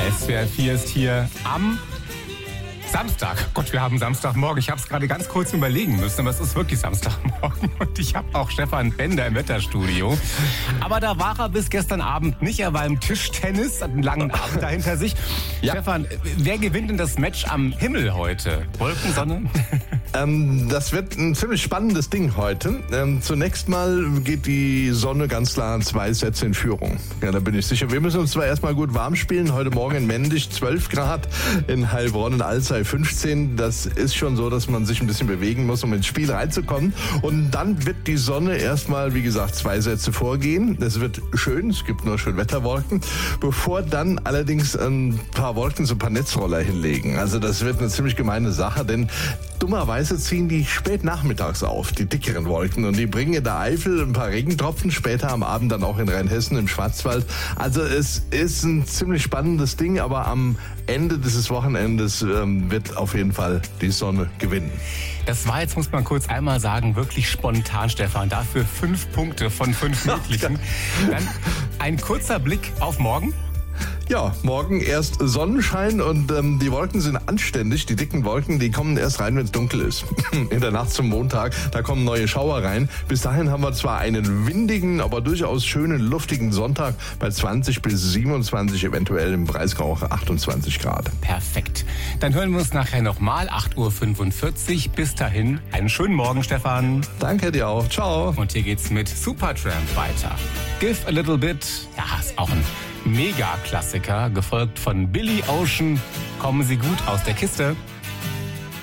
SWR 4 ist hier am Samstag. Gott, wir haben Samstagmorgen. Ich habe es gerade ganz kurz überlegen müssen, aber es ist wirklich Samstagmorgen. Und ich habe auch Stefan Bender im Wetterstudio. Aber da war er bis gestern Abend nicht. Er war im Tischtennis, hat einen langen Abend da hinter sich. Ja. Stefan, wer gewinnt denn das Match am Himmel heute? Wolken, Sonne? Das wird ein ziemlich spannendes Ding heute. Zunächst mal geht die Sonne ganz klar 2 Sätze in Führung. Ja, da bin ich sicher. Wir müssen uns zwar erstmal gut warm spielen. Heute Morgen in Mendig 12 Grad, in Heilbronn und Alzey 15. Das ist schon so, dass man sich ein bisschen bewegen muss, um ins Spiel reinzukommen. Und dann wird die Sonne erstmal, wie gesagt, 2 Sätze vorgehen. Es wird schön, es gibt nur schön Wetterwolken, bevor dann allerdings ein paar Wolken so ein paar Netzroller hinlegen. Also das wird eine ziemlich gemeine Sache, denn dummerweise ziehen die spät nachmittags auf, die dickeren Wolken. Und die bringen in der Eifel ein paar Regentropfen, später am Abend dann auch in Rheinhessen, im Schwarzwald. Also es ist ein ziemlich spannendes Ding, aber am Ende dieses Wochenendes wird auf jeden Fall die Sonne gewinnen. Das war jetzt, muss man kurz einmal sagen, wirklich spontan, Stefan. Dafür 5 Punkte von 5 möglichen. Dann ein kurzer Blick auf morgen. Ja, morgen erst Sonnenschein und die Wolken sind anständig. Die dicken Wolken, die kommen erst rein, wenn es dunkel ist. In der Nacht zum Montag, da kommen neue Schauer rein. Bis dahin haben wir zwar einen windigen, aber durchaus schönen, luftigen Sonntag bei 20 bis 27, eventuell im Breisgau auch 28 Grad. Perfekt. Dann hören wir uns nachher nochmal, 8:45 Uhr. Bis dahin, einen schönen Morgen, Stefan. Danke dir auch. Ciao. Und hier geht's mit Supertramp weiter. Give a Little Bit. Ja, ist auch ein Mega-Klassiker, gefolgt von Billy Ocean. Kommen Sie gut aus der Kiste.